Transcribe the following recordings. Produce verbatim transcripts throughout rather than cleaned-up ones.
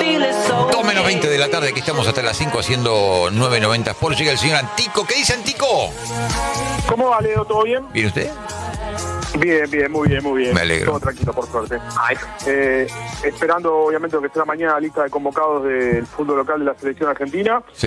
dos menos veinte de la tarde, aquí estamos hasta las cinco haciendo nueve noventa Sport. Llega el señor Antico. ¿Qué dice Antico? ¿Cómo va, Leo? ¿Todo bien? ¿Viene usted? Bien, bien, muy bien, muy bien. Me alegro. Todo tranquilo, por suerte. Eh, esperando, obviamente, lo que será mañana la lista de convocados del fútbol local de la selección argentina. Sí.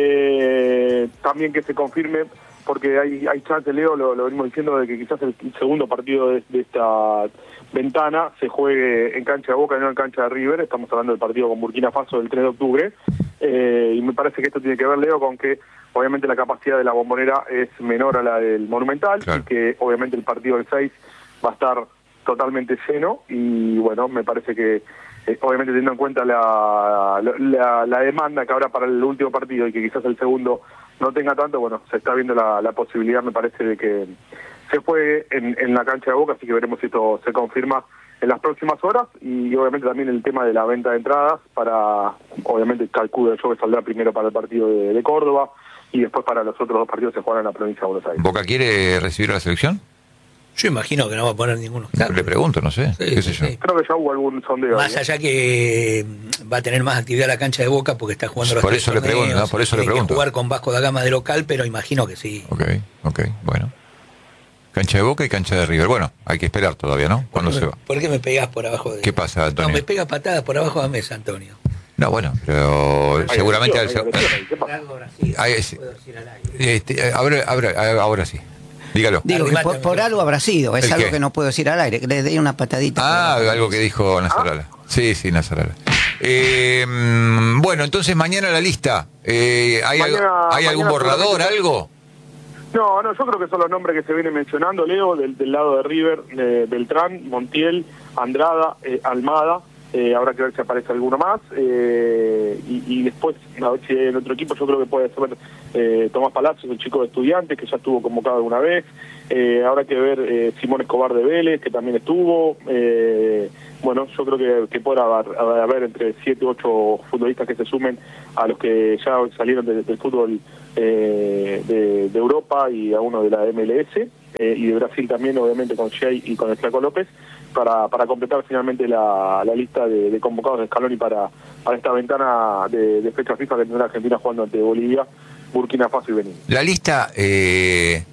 Eh, también que se confirme, porque hay, hay chance, Leo, lo, lo venimos diciendo, de que quizás el segundo partido de, de esta ventana se juegue en cancha de Boca y no en cancha de River. Estamos hablando del partido con Burkina Faso del tres de octubre. Eh, y me parece que esto tiene que ver, Leo, con que obviamente la capacidad de la Bombonera es menor a la del Monumental, claro, y que obviamente el partido del seis va a estar totalmente lleno. Y bueno, me parece que eh, obviamente teniendo en cuenta la, la, la demanda que habrá para el último partido y que quizás el segundo no tenga tanto, bueno, se está viendo la, la posibilidad, me parece, de que se juegue en, en la cancha de Boca, así que veremos si esto se confirma en las próximas horas. Y obviamente también el tema de la venta de entradas para, obviamente calculo yo que saldrá primero para el partido de, de Córdoba y después para los otros dos partidos se juegan en la provincia de Buenos Aires. ¿Boca quiere recibir a la selección? Yo imagino que no va a poner ninguno. Claro. Le pregunto, no sé, sí, qué sé yo. sí. Creo que ya hubo algún sondeo. Más ¿eh? allá que va a tener más actividad la cancha de Boca porque está jugando los Por tres eso le torneos, pregunto, no, por eso le tiene que pregunto. jugar con Vasco da Gama de local, pero imagino que sí. Ok, ok, bueno. Cancha de Boca y cancha de River. Bueno, hay que esperar todavía, ¿no? ¿Cuándo se va? ¿Por qué me pegás por abajo de...? ¿Qué pasa, Antonio? No, me pega patadas por abajo de la mesa, Antonio. No, bueno, pero Hay seguramente... agresión, al- hay agresión, ¿qué pasa? Algo Brasil, Ay, no sí. puedo decir al aire. Este, ahora, ahora, ahora sí. Dígalo. Digo que Arrimate, por, por algo habrá sido, es ¿El algo qué? que no puedo decir al aire, que le dé una patadita. Ah, por abajo. algo que dijo Nazarala. Sí, sí, Nazarala. Eh, mm, bueno, entonces mañana la lista. Eh, ¿Hay, Mañana- algo- ¿hay algún mañana borrador, seguramente- algo? No, no, yo creo que son los nombres que se vienen mencionando, Leo, del, del lado de River, de Beltrán, Montiel, Andrada, eh, Almada. Eh, habrá que ver si aparece alguno más. Eh, y, y después, a ver si en otro equipo, yo creo que puede ser eh, Tomás Palacios, el chico de Estudiantes, que ya estuvo convocado alguna vez. Eh, habrá que ver eh, Simón Escobar de Vélez, que también estuvo. Eh, bueno, yo creo que, que podrá haber, haber entre siete u ocho futbolistas que se sumen a los que ya salieron de, del fútbol eh, de, de Europa y a uno de la M L S. Eh, y de Brasil también, obviamente, con Shea y con el Flaco López, para, para completar finalmente la, la lista de, de convocados de Scaloni para, para esta ventana de, de fecha FIFA que tendrá Argentina jugando ante Bolivia, Burkina Faso y Benín. ¿La lista eh,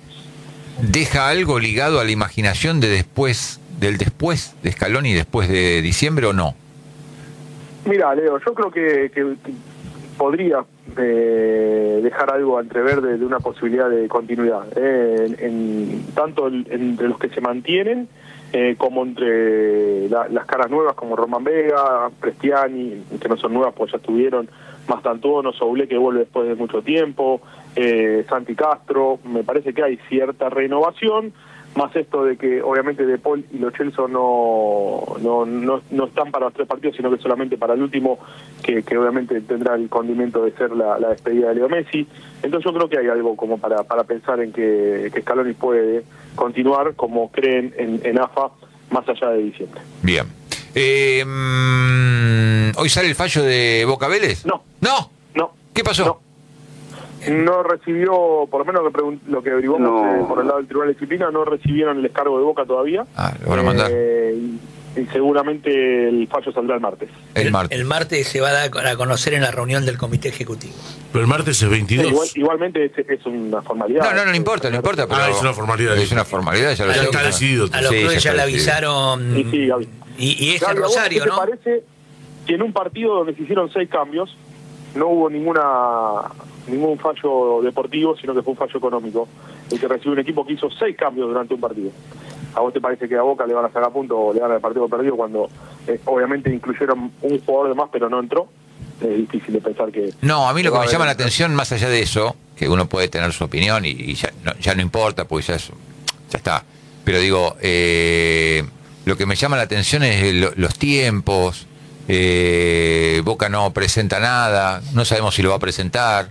deja algo ligado a la imaginación de después, del después de Scaloni, después de diciembre o no? Mira, Leo, yo creo que, que, que podría eh, dejar algo a entrever de, de una posibilidad de continuidad, eh, en, en, tanto el, entre los que se mantienen eh, como entre la, las caras nuevas como Román Vega, Prestiani, que no son nuevas pues ya estuvieron, Mastantuono, Soule, que vuelve después de mucho tiempo, eh, Santi Castro. Me parece que hay cierta renovación, más esto de que obviamente De Paul y Lo Celso no, no, no, no están para los tres partidos, sino que solamente para el último, que, que obviamente tendrá el condimento de ser la, la despedida de Leo Messi. Entonces yo creo que hay algo como para, para pensar en que, que Scaloni puede continuar como creen en, en A F A más allá de diciembre. Bien. Eh, mm, ¿Hoy sale el fallo de Boca Vélez? No. ¿No? No. ¿Qué pasó? No. No recibió, por lo menos lo que, pregun- lo que averiguamos No. eh, por el lado del Tribunal de Disciplina, no recibieron el descargo de Boca todavía. Ah, lo van a mandar. Eh, y, y seguramente el fallo saldrá el martes. El martes. El martes se va a dar a conocer en la reunión del comité ejecutivo. Pero el martes es veintidós. Eh, igual- igualmente es, es una formalidad. No, no, no, no importa, no importa. Pero Ah, es una formalidad. Es una formalidad, ya lo Ya sé. está decidido. A los Sí, clubes ya ya le está decidido. avisaron. Sí, sí, Gaby. Y, y es Gaby, en ¿a vos Rosario, qué ¿no? te parece que en un partido donde se hicieron seis cambios no hubo ninguna ningún fallo deportivo, sino que fue un fallo económico, el que recibió un equipo que hizo seis cambios durante un partido? ¿A vos te parece que a Boca le van a sacar puntos o le van al partido perdido cuando eh, obviamente incluyeron un jugador de más pero no entró? Es difícil de pensar que... No, a mí lo que va me a llama la haber- atención, más allá de eso, que uno puede tener su opinión y, y ya, no, ya no importa, porque ya, es- ya está. Pero digo, eh, lo que me llama la atención es lo- los tiempos. eh, Boca no presenta nada, no sabemos si lo va a presentar.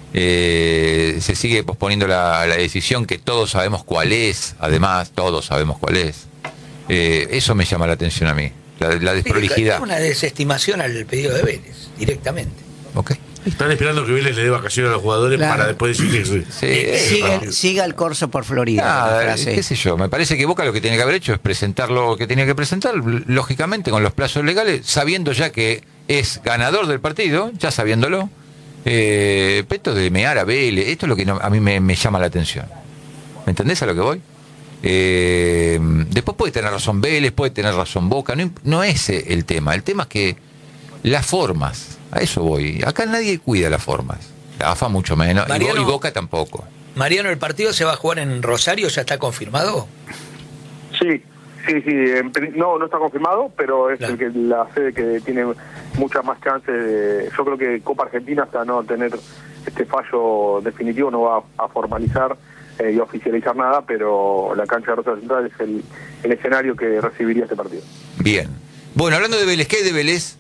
eh, se sigue posponiendo la, la decisión, que todos sabemos cuál es, además, todos sabemos cuál es. Eh, eso me llama la atención a mí, la, la Sí, desprolijidad. es una desestimación al pedido de Vélez, directamente. Ok. Están esperando que Vélez le dé vacaciones a los jugadores Claro. para después decir que sí. Sí, eh, Siga, el- siga el corso por Florida. nada, la frase. qué sé yo, me parece que Boca lo que tiene que haber hecho es presentar lo que tenía que presentar, lógicamente con los plazos legales, sabiendo ya que es ganador del partido, ya sabiéndolo. Eh, esto de mear a Vélez, esto es lo que no- a mí me, me llama la atención. ¿Me entendés a lo que voy? Eh, después puede tener razón Vélez, puede tener razón Boca, no, imp- no es el tema, el tema es que las formas, a eso voy, acá nadie cuida las formas, la AFA mucho menos, y, Bo- Mariano- y Boca tampoco. Mariano, ¿el partido se va a jugar en Rosario? ¿Ya está confirmado? Sí, sí, sí. en pri- no, no está confirmado, pero es Claro. el que la sede que tiene muchas más chances de. Yo creo que Copa Argentina, hasta no tener este fallo definitivo, no va a, a formalizar eh, y oficializar nada, pero la cancha de Rosario Central es el, el escenario que recibiría este partido. Bien. Bueno, hablando de Vélez, ¿qué hay de Vélez?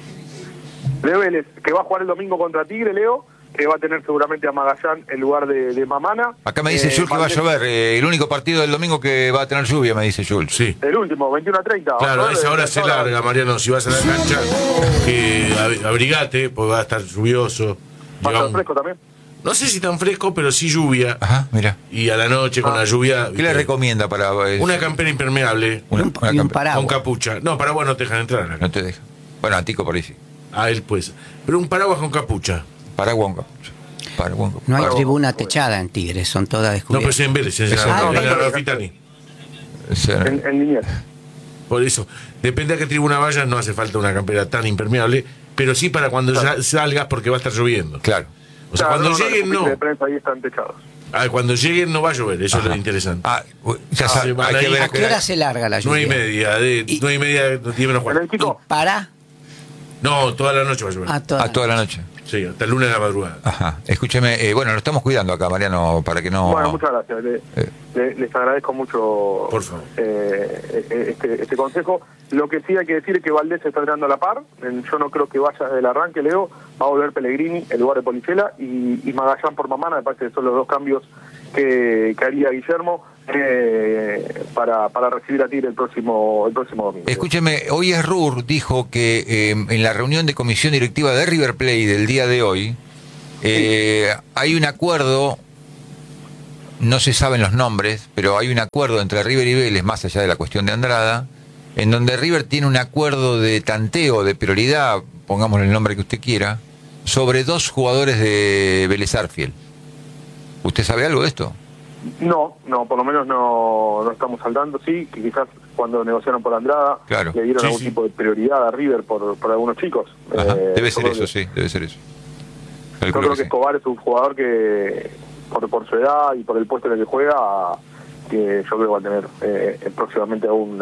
Leo Vélez, que va a jugar el domingo contra Tigre, Leo, que va a tener seguramente a Magallán en lugar de, de Mamana. Acá me dice Eh, Jules que va a Valdés- llover, eh, el único partido del domingo que va a tener lluvia, me dice Jules. Sí. El último, veintiuno a treinta. Claro, Va a a esa llover, hora se esa hora- larga, Mariano. Si vas a la cancha, que ab- abrigate, porque va a estar lluvioso. Va a Lleva estar un- fresco también. No sé si tan fresco, pero sí lluvia. Ajá, mira. Y a la noche con Ah. la lluvia. ¿Qué le ¿viste? recomienda para...? eh, Una campera impermeable. una- Y un- una y un campe- paraguas. Con capucha. No, paraguas no te dejan entrar. acá. No te deja. Bueno, Antico por ahí sí. A él pues. Pero un paraguas con capucha. Paraguas con capucha. Paraguas con capucha. No hay Paraguas. tribuna techada en Tigres, son todas No, pero descubiertas. es en Vélez, es en Eso la- no, en la no, no. Rafitani. Sí. En, en Liniers. Por eso, depende a qué tribuna vayas, no hace falta una campera tan impermeable, pero sí para cuando Claro. ya salgas porque va a estar lloviendo. Claro. O sea, Claro, cuando no, no, lleguen los no. pupitres de prensa ahí están techados. Ah, cuando lleguen no va a llover, eso es lo Ajá. interesante. Ah, uy, ya Ah, sabe, se van hay que ahí. ver ¿A a qué hora se larga la lluvia? Nueve y media, de Y- nueve y media, diez menos En el cuarto. ¿Y Chico, para? No, toda la noche va a llover. A toda, a toda la noche. Sí, hasta el lunes de la madrugada. Ajá. Escúcheme, eh, bueno, lo estamos cuidando acá, Mariano, para que no... bueno, muchas gracias. Le- Eh. le- les agradezco mucho Por favor. eh, eh, este, este consejo. Lo que sí hay que decir es que Valdés se está tirando a la par. En- Yo no creo que vaya desde el arranque, Leo. Va a volver Pellegrini en lugar de Policela y, y Magallán por Mamana. Me parece que son los dos cambios que, que haría Guillermo eh, para, para recibir a Tigre el próximo, el próximo domingo. Escúcheme, hoy es Rur dijo que eh, en la reunión de comisión directiva de River Plate del día de hoy eh, hay un acuerdo, no se saben los nombres, pero hay un acuerdo entre River y Vélez, más allá de la cuestión de Andrada, en donde River tiene un acuerdo de tanteo, de prioridad, pongámosle el nombre que usted quiera, sobre dos jugadores de Vélez Sarsfield. ¿Usted sabe algo de esto? No, no, por lo menos no, no estamos saltando, sí, que quizás cuando negociaron por Andrada Claro. le dieron Sí, algún sí. tipo de prioridad a River por, por algunos chicos. Ajá, Eh, debe yo ser creo eso, que- sí, debe ser eso. Yo Calculo creo que que sí. Escobar es un jugador que, por, por su edad y por el puesto en el que juega, que yo creo que va a tener eh, próximamente aún